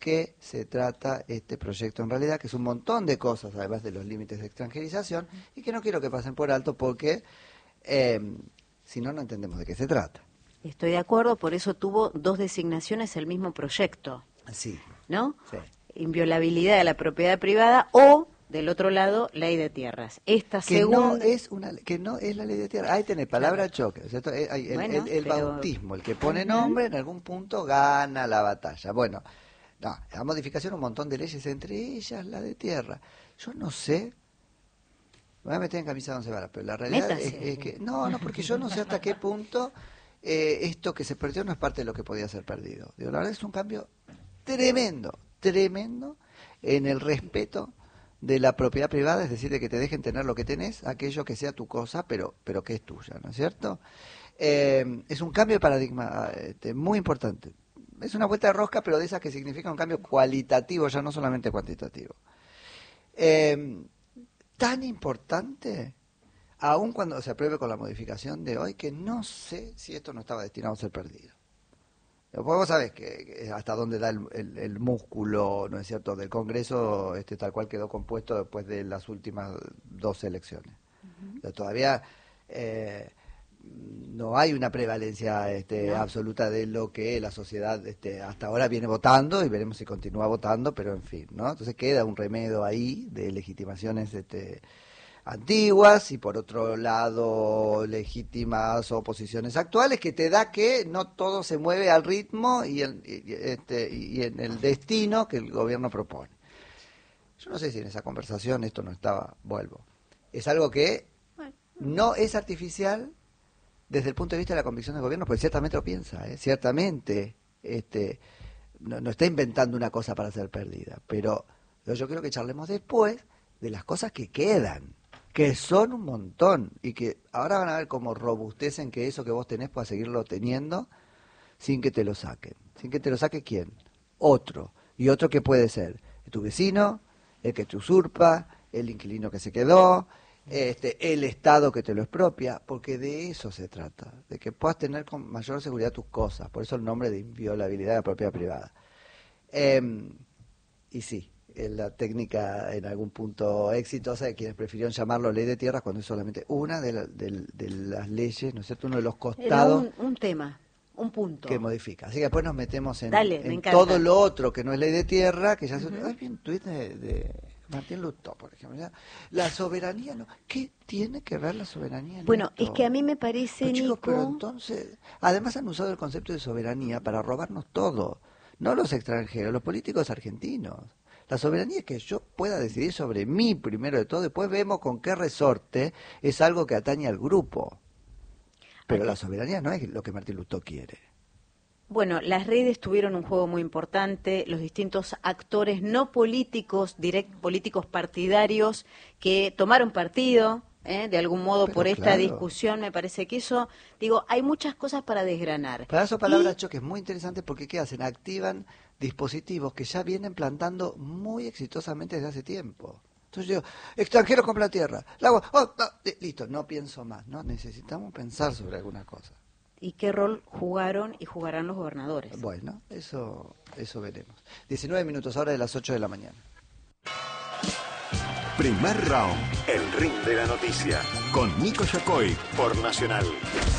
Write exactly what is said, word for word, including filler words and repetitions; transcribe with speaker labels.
Speaker 1: qué se trata este proyecto en realidad, que es un montón de cosas, además de los límites de extranjerización, y que no quiero que pasen por alto porque eh, si no, no entendemos de qué se trata.
Speaker 2: Estoy de acuerdo, por eso tuvo dos designaciones el mismo proyecto,
Speaker 1: Sí.
Speaker 2: ¿no?
Speaker 1: Sí.
Speaker 2: Inviolabilidad de la propiedad privada o, del otro lado, ley de tierras. Esta
Speaker 1: Que
Speaker 2: segunda...
Speaker 1: no es una que no es la ley de tierra. Ahí tenés palabra
Speaker 2: Claro.
Speaker 1: choque, ¿cierto? El, el,
Speaker 2: Bueno,
Speaker 1: el, el
Speaker 2: pero...
Speaker 1: bautismo, el que pone
Speaker 2: Uh-huh.
Speaker 1: nombre, en algún punto gana la batalla. Bueno, no, la modificación un montón de leyes, entre ellas la de tierra. Yo no sé, me voy a meter en camisa de once varas, pero la realidad es, es que... No, no, porque yo no sé hasta qué punto eh, esto que se perdió no es parte de lo que podía ser perdido. Digo, la verdad es un cambio tremendo, tremendo en el respeto de la propiedad privada, es decir, de que te dejen tener lo que tenés, aquello que sea tu cosa, pero pero que es tuya, ¿no es cierto? Eh, es un cambio de paradigma este, muy importante. Es una vuelta de rosca, pero de esas que significa un cambio cualitativo, ya no solamente cuantitativo. Eh, tan importante, aun cuando se apruebe con la modificación de hoy, que no sé si esto no estaba destinado a ser perdido. Porque vos sabés que, que hasta dónde da el, el, el músculo, ¿no es cierto?, del Congreso, este tal cual quedó compuesto después de las últimas dos elecciones. Uh-huh. O sea, todavía eh, no hay una prevalencia este, no. absoluta de lo que la sociedad este, hasta ahora viene votando, y veremos si continúa votando, pero en fin, ¿no? Entonces queda un remedio ahí de legitimaciones este, antiguas y por otro lado legítimas oposiciones actuales, que te da que no todo se mueve al ritmo y, el, y, este, y en el destino que el gobierno propone. Yo no sé si en esa conversación esto no estaba, vuelvo, es algo que no es artificial desde el punto de vista de la convicción del gobierno, porque ciertamente lo piensa, ¿eh? ciertamente este, no, no está inventando una cosa para ser perdida, pero yo creo que charlemos después de las cosas que quedan, que son un montón, y que ahora van a ver cómo robustecen que eso que vos tenés pueda seguirlo teniendo sin que te lo saquen. ¿Sin que te lo saque quién? Otro. ¿Y otro que puede ser? Tu vecino, el que te usurpa, el inquilino que se quedó, este, el Estado que te lo expropia, porque de eso se trata, de que puedas tener con mayor seguridad tus cosas, por eso el nombre de inviolabilidad de la propiedad privada. Eh, y sí, la técnica en algún punto exitosa de quienes prefirieron llamarlo ley de tierras cuando es solamente una de, la, de, de las leyes, ¿no es cierto?, uno de los costados.
Speaker 2: Era un, un tema, un punto.
Speaker 1: Que modifica. Así que después nos metemos en,
Speaker 2: Dale,
Speaker 1: en todo lo otro que no es ley de tierra, que ya uh-huh. se... Hay un tuit de, de Martín Lutó, por ejemplo. ¿Ya? La soberanía, no. ¿Qué tiene que ver la soberanía en
Speaker 2: Bueno,
Speaker 1: esto?
Speaker 2: es que a mí me parece,
Speaker 1: pero, chicos,
Speaker 2: Nico...
Speaker 1: pero entonces, además han usado el concepto de soberanía para robarnos todo. No los extranjeros, los políticos argentinos. La soberanía es que yo pueda decidir sobre mí primero de todo, después vemos con qué resorte es algo que atañe al grupo. Pero la soberanía no es lo que Martín Lutó quiere.
Speaker 2: Bueno, las redes tuvieron un juego muy importante, los distintos actores no políticos, direct, políticos partidarios que tomaron partido, ¿eh? de algún modo Pero por esta claro. discusión, me parece que eso, digo, hay muchas cosas para desgranar.
Speaker 1: Para eso palabra
Speaker 2: y...
Speaker 1: choque es muy interesante porque ¿qué hacen? Activan dispositivos que ya vienen plantando muy exitosamente desde hace tiempo. Entonces yo, extranjeros compran tierra, la hago, oh, no, listo, no pienso más, ¿no? Necesitamos pensar sobre alguna cosa.
Speaker 2: ¿Y qué rol jugaron y jugarán los gobernadores?
Speaker 1: Bueno, eso, eso veremos. diecinueve minutos ahora de las ocho de la mañana.
Speaker 3: Primer round, el ring de la noticia, con Nico Yacoy por Nacional.